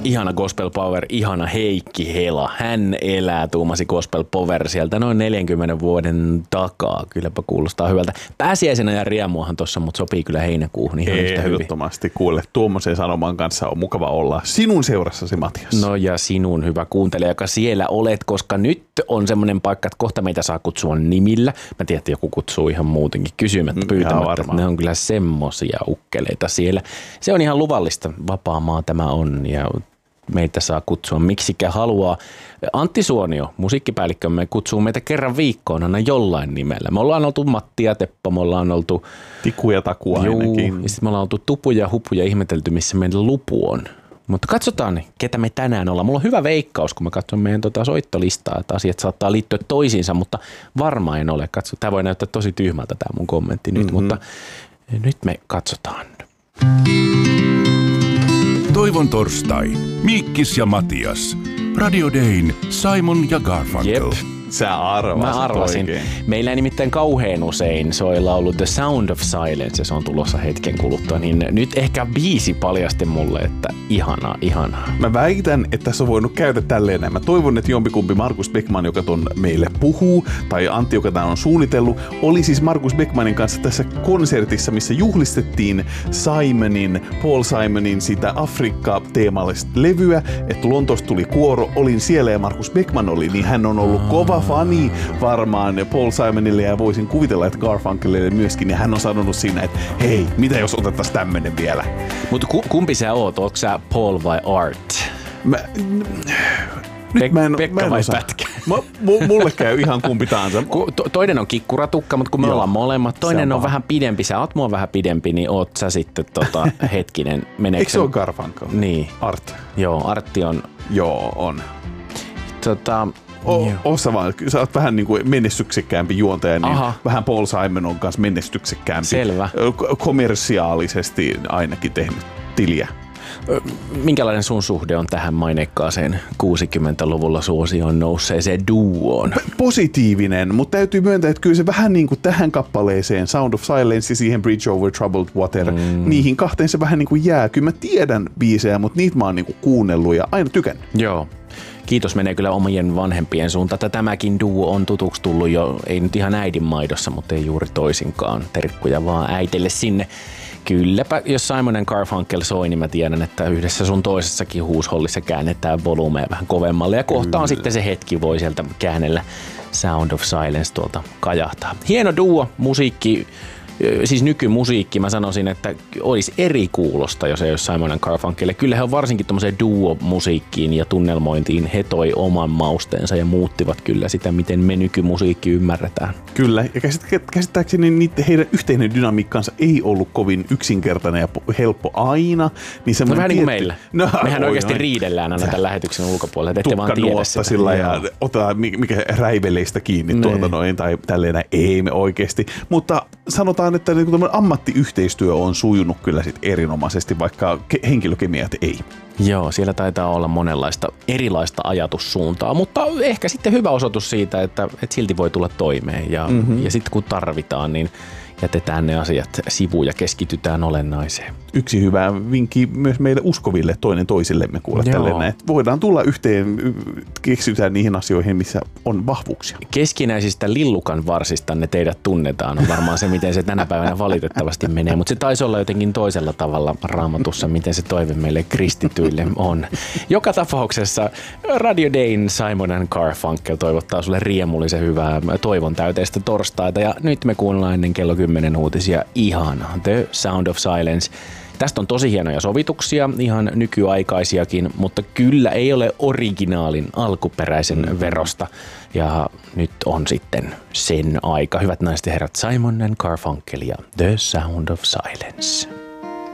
ihana Gospel Power, ihana Heikki Hela. Hän elää, tuumasi Gospel Power sieltä noin 40 vuoden takaa. Kylläpä kuulostaa hyvältä. Pääsiäisenä ja riemuahan tuossa, mutta sopii kyllä heinäkuuhun ihan yhtä hyvin. Ehdottomasti kuule, tuommoisen sanoman kanssa on mukava olla sinun seurassasi, Matias. No ja sinun hyvä kuuntelija, joka siellä olet, koska nyt on semmoinen paikka, että kohta meitä saa kutsua nimillä. Mä tiedän, että joku kutsuu ihan muutenkin kysymättä, pyytämättä. Ne on kyllä semmosia ukkeleita siellä. Se on ihan luvallista. Vapaa maa tämä on ja meitä saa kutsua miksikä haluaa. Antti Suonio, musiikkipäällikkömme, kutsuu meitä kerran viikkoon aina jollain nimellä. Me ollaan oltu Matti ja Teppo, me ollaan oltu Tiku ja Taku ainakin. Ja sitten me ollaan oltu Tupu ja Hupu ja ihmetelty, missä meidän lupu on. Mutta katsotaan, ketä me tänään ollaan. Mulla on hyvä veikkaus, kun mä katson meidän soittolistaa, että asiat saattaa liittyä toisiinsa, mutta varmaan en ole. Tämä voi näyttää tosi tyhmältä tämä mun kommentti nyt, mutta nyt me katsotaan. Toivon torstai. Miikkis ja Matias. Radio Dayn, Simon ja Garfunkel. Jep. Sä arvasit. Mä arvasin. Oikein. Meillä ei nimittäin kauhean usein soi laulu The Sound of Silence, ja se on tulossa hetken kuluttua, niin nyt ehkä biisi paljasti mulle, että ihanaa. Mä väitän, että tässä on voinut käydä tälleen. Mä toivon, että jompikumpi Markus Beckman, joka ton meille puhuu, tai Antti, joka tämän on suunnitellut, oli siis Markus Beckmanin kanssa tässä konsertissa, missä juhlistettiin Paul Simonin sitä Afrikka-teemallista levyä, että Lontoosta tuli kuoro, olin siellä ja Markus Beckman oli, niin hän on ollut kova fani varmaan Paul Simonille ja voisin kuvitella, että Garfunkelille myöskin, ja hän on sanonut siinä, että hei, mitä jos otettaisiin tämmönen vielä? Mutta kumpi sä oot? Ootko sä Paul vai Art? Pekka vai Pätkä? Mulle käy ihan kumpi tahansa. Toinen on kikkuratukka, mutta kun me ollaan molemmat, toinen on vähän pidempi, sä oot mua vähän pidempi, niin oot sä sitten hetkinen. Eikö se ole Garfunkel? Niin. Art. Joo, Artti on. Joo, on. Sä oot vähän niin kuin menestyksekkäämpi juontaja, niin vähän Paul Simon on kanssa menestyksekkäämpi. Selvä. Kommersiaalisesti ainakin tehnyt tiliä. Minkälainen sun suhde on tähän maineikkaaseen 60-luvulla suosioon nousseeseen duoon? Positiivinen, mutta täytyy myöntää, että kyllä se vähän niin kuin tähän kappaleeseen Sound of Silence ja siihen Bridge Over Troubled Water, niihin kahteen se vähän niin kuin jää. Kyllä mä tiedän biisejä, mutta niitä mä oon niin kuin kuunnellut ja aina tykännyt. Joo. Kiitos menee kyllä omien vanhempien suuntaan. Tämäkin duo on tutuksi tullut jo, ei nyt ihan äidin maidossa, mutta ei juuri toisinkaan. Terkkuja vaan äitelle sinne. Kylläpä, jos Simon & Garfunkel soi, niin mä tiedän, että yhdessä sun toisessakin huushollissa käännetään volumea vähän kovemmalle. Ja kohta on sitten se hetki, voi sieltä käännellä Sound of Silence tuolta kajahtaa. Hieno duo, musiikki. Siis nykymusiikki, mä sanoisin, että olisi eri kuulosta, jos ei olisi Simon & Garfunkel. Kyllä he on varsinkin tommoseen duo-musiikkiin ja tunnelmointiin, he toi oman mausteensa ja muuttivat kyllä sitä, miten me nykymusiikki ymmärretään. Kyllä, ja käsittääkseni heidän yhteinen dynamiikkansa ei ollut kovin yksinkertainen ja helppo aina. Niin no vähän niin kuin meillä. No, mehän oikeasti riidellään aina tämän lähetyksen ulkopuolella, ettei vaan tiedä sitä. Ja otetaan mikä räiveleistä kiinni tai tälleen, ei me oikeasti. Mutta sanotaan, että ammattiyhteistyö on sujunut kyllä sit erinomaisesti, vaikka henkilökemiat ei. Joo, siellä taitaa olla monenlaista erilaista ajatussuuntaa, mutta ehkä sitten hyvä osoitus siitä, että silti voi tulla toimeen ja sitten kun tarvitaan, niin jätetään ne asiat sivuun ja keskitytään olennaiseen. Yksi hyvä vinkki myös meille uskoville toinen toisillemme kuulla tällainen, että voidaan tulla yhteen, keksitytään niihin asioihin, missä on vahvuuksia. Keskinäisistä lillukan varsista ne teidät tunnetaan, on varmaan se, miten se tänä päivänä valitettavasti menee, mutta se taisi olla jotenkin toisella tavalla Raamatussa, miten se toive meille kristityille on. Joka tapauksessa Radio Dayn Simon & Garfunkel toivottaa sulle riemullisen hyvää toivon täyteistä torstaita ja nyt me kuunnellaan ennen kello 10 uutisia ihana The Sound of Silence. Tästä on tosi hienoja sovituksia, ihan nykyaikaisiakin, mutta kyllä ei ole originaalin alkuperäisen verosta. Ja nyt on sitten sen aika. Hyvät naiset ja herrat, Simon & Garfunkel ja The Sound of Silence.